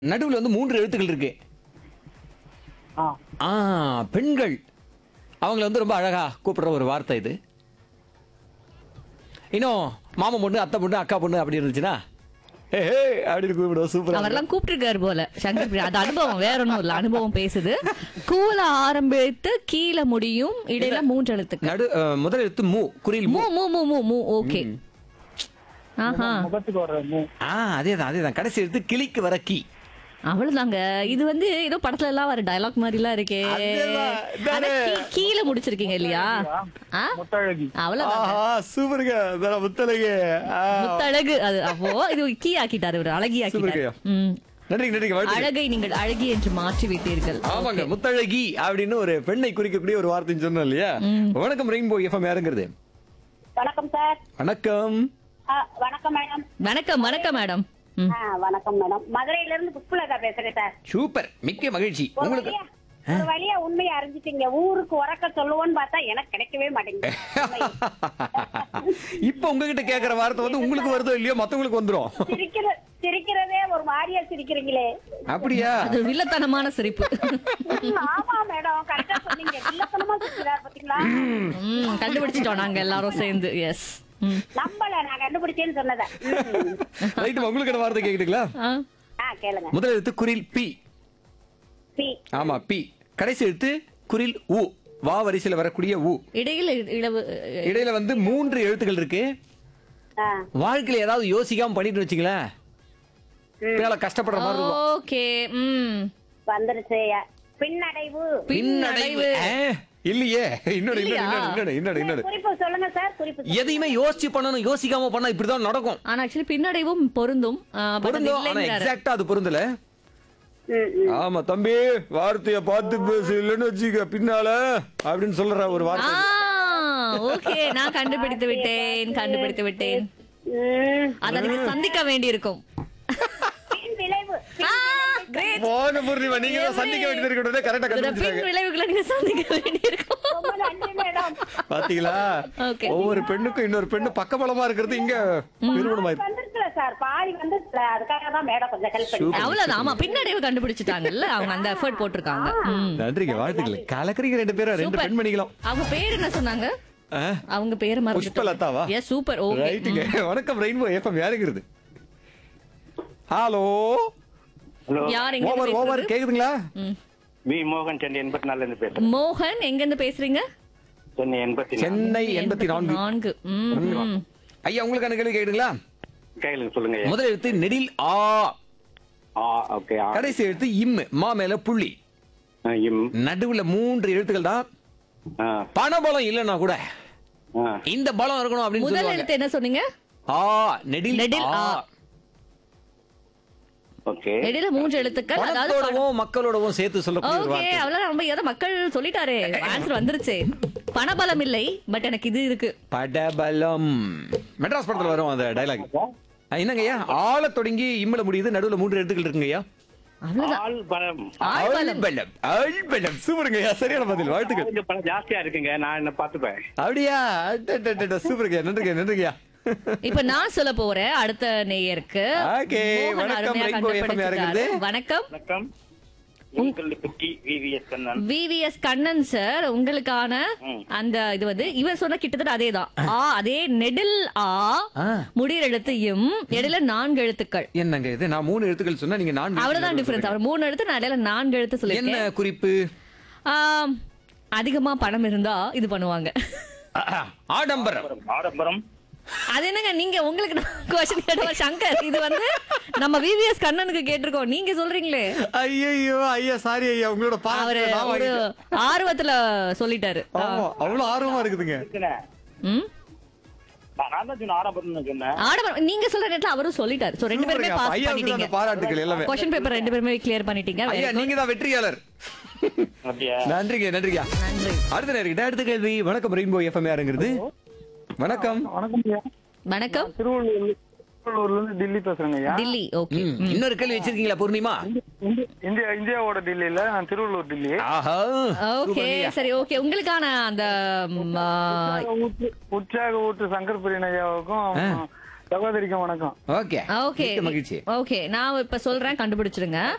நடுவுல வந்து 3 எழுத்துக்கள் இருக்கு. ஆ. ஆ பெண்கள் அவங்கள வந்து ரொம்ப அழகா கூப்பிடுற ஒரு வார்த்தை இது. இன்னும் மாமா பொண்ணு, அத்தை பொண்ணு, அக்கா பொண்ணு அப்படி இருந்துச்சுன்னா ஹே ஹே அப்படின்னு கூப்பிடுவோம். சூப்பரா அவர்லாம் கூப்பிட்டுருக்காரு போல சங்கர் பிரியா. அது அனுபவம், வேற ஒண்ணும் இல்ல, அனுபவம் பேசுது. கூல ஆரம்பித்து கீழே முடியும், இடையில 3 எழுத்துக்கள். நடு முதல் எழுத்து மூ, குறில் மூ. மூ மூ மூ மூ மூ ஓகே. ஆஹா, முகத்துக்கு வர்ற மூ. அதேதான் கடைசி எழுத்து கிளிக்கு வர கீ. அவ்வளவுதாங்க. இது வந்து ஏதோ படத்துல எல்லாம் வர டயலாக் மாதிரி எல்லாம் இருக்கே. அதேதான், ஆனா கீழே முடிச்சிருக்கீங்க இல்லையா? ஆ? முத்தழகி. அவ்வளவுதான். ஆஹா சூப்பருங்க. அதான் முத்தழகு. முத்தழகு அது. அப்போ இது கீ ஆக்கிட்டாரு, ஒரு அழகி ஆக்கிட்டாரு. ம். நன்றிங்க வாழ்த்துக்கள். அழகை நீங்கள் அழகி என்று மாற்றி விட்டீர்கள். ஆமாங்க, முத்தழகி அப்படின்னு ஒரு பெண்ணை குறிக்கக்கூடிய ஒரு வார்த்தைன்னு சொன்னோம் இல்லையா? வணக்கம் ரெயின்போ எஃப்எம், யாருங்கிறது? வணக்கம் சார். வணக்கம். வணக்கம் மேடம். வணக்கம் வணக்கம் மேடம். ம். வணக்கம் மேடம். மதுரையில இருந்து புஷ்பலதா பேசுறேன் சார். சூப்பர், மிக்க மகிழ்ச்சி. உங்களுக்கு ஒரு வழியா உண்மையை அறிஞ்சிட்டீங்க. ஊருக்கு உறக்க சொல்லுவோன்னு பார்த்தா எனக்கு கிடைக்கவே மாட்டேங்குது. இப்ப உங்ககிட்ட கேக்குற வார்த்தை வந்து உங்களுக்கு வருதோ இல்லையோ மத்தவங்களுக்கு வந்துரும். சிரிக்கிறதே ஒரு மாதிரியா சிரிக்கிறீங்களே. அப்படியா? அது வில்லத்தனமான சிரிப்பு. ஆமா மேடம், கரெக்டா சொன்னீங்க. இல்லத்தனமா சிரிக்கிறார் பாத்தீங்களா? கண்டுபிடிச்சிட்டோம் நாங்க எல்லாரும் சேர்ந்து. எஸ். நம்பல, நான் கண்டுபிடிச்சேன்னு சொன்னத. ரைட், உங்களுக்கு என்ன வார்த்தை கேக்குதுங்களா? கேளுங்க. முதல் எழுத்து குறில் பி. பி. ஆமா பி. கடைசி எழுத்து குறில் உ. வா வரிசையில வரக்கூடிய உ. இடையில வந்து 3 எழுத்துக்கள் இருக்கு. வாழ்க்கையில ஏதாவது யோசிக்காம பண்ணிட்டு வச்சுங்களேன், பின்னால கஷ்டப்படுற மாதிரி இருக்கும். ஓகே. வந்துருச்சு. பின்னடைவு. பின்னடைவு. இல்லையே. இன்னொரு குறிப்பு சொல்லுங்க சார். குறிப்பு. எதையுமே யோசிச்சு பண்ணணும், யோசிக்காம பண்ணா இப்படிதான் நடக்கும். ஆனா ஆக்சுவலி பின்னடைவும் பொருந்தும். பொருந்தும், ஆனா எக்ஸாக்ட்டா அது பொருந்தல. ஆமா தம்பி, வார்த்தைய பார்த்து பேசு, இல்லன்னு வச்சுக்க பின்னால அப்படின்னு சொல்ற ஒரு வார்த்தை. ஓகே, நான் கண்டுபிடித்து விட்டேன். அதை நீங்க சந்திக்க வேண்டி இருக்கும். விளைவு. போன பூர்ணிமா, நீங்க தான் சந்திக்க வேண்டியது இருக்கிறத கரெக்டா கண்டுபிடிச்சாங்க. விளைவுகளை நீங்க சந்திக்க வேண்டி இருக்கும். ரொம்ப நன்றி மேடம். பாத்தீங்களா? Okay. ஒவ்வொரு பெண்ணுக்கும் இன்னொரு பெண்ணு பக்கபலமா இருக்கிறது இங்க நிரூபணமாயிருக்கு. வந்துருச்சுல சார், பாதி வந்துருச்சுல. அதுக்காக தான் மேடம் கொஞ்சம் ஹெல்ப் பண்ணி. அவ்வளவுதான். ஆமா, பின்னடைவு கண்டுபிடிச்சிட்டாங்கல்ல, அவங்க அந்த எஃபர்ட் போட்டிருக்காங்க. நன்றிங்க, வாழ்த்துக்கள். கலக்கறீங்க ரெண்டு பேரும், ரெண்டு Super. பெண்மணிகளும். அவங்க பேர் என்ன சொன்னாங்க? அவங்க பேரு புஷ்பலதாவா? S, super. ஓகே. ரைட்டுங்க. வணக்கம் ரெயின்போ எஃப்எம், யாருங்கிறது? ஹலோ. யார் எங்க ஓவர் இருந்து ஓவர் பேசுறது? கேக்குதுங்களா? வி மோகன் சென்னை 84 இருந்து பேசுறேன். மோகன் எங்க இருந்து பேசுறீங்க? சென்னை 84. சென்னை 84. ஐயா, உங்களுக்கு என்ன கேள்வி கேக்குதுங்களா? கையில சொல்லுங்க. முதல் எழுத்து நெடில் ஆ. ஓகே. கடைசி எழுத்து இம், மா மேல புள்ளி. இம். நடுவுல 3 எழுத்துக்கள் தான். பணபலம் இல்லன்னா கூட இந்த பலம் இருக்கணும் அப்படின்னு முதல் சொல்லுவாங்க. எழுத்து என்ன சொன்னீங்க? ஆ, நெடில் நெடில் ஆ. ஆ. ஓகே. இடையில 3 எழுத்துக்கள். அதாவது பணத்தோடவும் மக்களோடவும் சேர்த்து சொல்லக்கூடிய ஒரு ஓகே, வார்த்தை. அவ்வளவு நம்ம ஏதோ மக்கள் சொல்லிட்டாரே, ஆன்சர் வந்துருச்சு. பணபலம் இல்லை, பட் எனக்கு இது இருக்கு. படபலம். மெட்ராஸ் படத்துல வரும் அந்த டயலாக். என்னங்க ஐயா, ஆள தொடங்கி இம்மல முடியுது, நடுவுல 3 எழுத்துக்கள் இருக்குங்கய்யா. அவ்வளவுதான். ஆள்பலம். ஆள்பலம். ஆள்பலம். சூப்பருங்க ஐயா, சரியான பதில், வாழ்த்துக்கள். கொஞ்சம் பணம் ஜாஸ்தியா இருக்குங்க, நான் என்ன பாத்துப்பேன். அப்படியா? சூப்பருங்க, நன்றிங்க. இப்ப நான் சொல்ல போறேன் அடுத்த நேயருக்கு. ஓகே, மோகன் வணக்கம் அருமையா ரெயின்போ எஃப்எம், யாருங்கிறது? கண்டுபிடிச்சிட்டாரு. வணக்கம். வணக்கம். உங்களை பற்றி VVS Kannan. VVS Kannan sir, உங்களுக்கான அந்த இது வந்து இவர் சொன்ன கிட்டத்தட்ட அதேதான். அதே நெடில் ஆ, முடிகிற எழுத்து இம், இடையில 4 எழுத்துக்கள். என்னங்க இது? நான் 3 எழுத்துக்கள் சொன்னா நீங்க 4. அவ்வளவுதான் டிஃபரன்ஸ். அவர் 3 எழுத்து, நான் இடையில 4 எழுத்து என்ன சொல்லிருக்கேன். குறிப்பு? அதிகமா பணம் இருந்தா இது பண்ணுவாங்க. ஆடம்பரம். ஆடம்பரம். அது என்னங்க, நீங்க உங்களுக்கு क्वेश्चन கேட்டவா சங்கர்? இது வந்து நம்ம விவிஎஸ் கண்ணனுக்கு கேட்டிருக்கோம், நீங்க சொல்றீங்களே. ஐயோ ஐயா, சாரி ஐயா, உங்களோட அவரு ஒரு ஆர்வத்துல சொல்லிட்டாரு. அவ்வளவு ஆர்வமா இருக்குதுங்க. ம், நான் தான் சொன்ன ஆடம்பரம் சொன்னேன். ஆடம்பரம் நீங்க சொல்ற நேரத்துல அவரும் சொல்லிட்டாரு. சோ 2 பேருமே பாஸ் பண்ணிட்டீங்க. பாராட்டுகள் எல்லாமே. क्वेश्चन பேப்பர் 2 பேருமே கிளியர் பண்ணிட்டீங்க. ஐயா, நீங்க தான் வெற்றியாளர். அப்படியா? நன்றிங்க. நன்றி. அடுத்த நேரம் அடுத்த கேள்வி. வணக்கம் ரெயின்போ எஃப்எம், யாருங்கிறது? வணக்கம். வணக்கம் ஐயா. வணக்கம். திருவள்ளூர்ல இருந்து டில்லி பேசுறேங்க ஐயா. டில்லி. ஓகே. இன்னொரு கேள்வி வச்சிருக்கீங்களா பூர்ணிமா? இந்தியாவோட டில்லியில, நான் திருவள்ளூர் டில்லி. ஆஹா. ஓகே, சரி. ஓகே, உங்களுக்கான அந்த உற்சாக ஊட்டு சங்கர் பிரியன் ஐயாவுக்கும் சகோதரிக்கும் வணக்கம். ஓகே. ஓகே மகிழ்ச்சி. ஓகே, நான் இப்ப சொல்றேன், கண்டுபிடிச்சிருங்க.